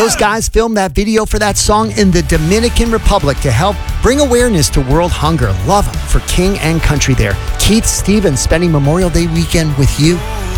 Those guys filmed that video for that song in the Dominican Republic to help bring awareness to world hunger. Love 'em for King and country there. Keith Stevens spending Memorial Day weekend with you.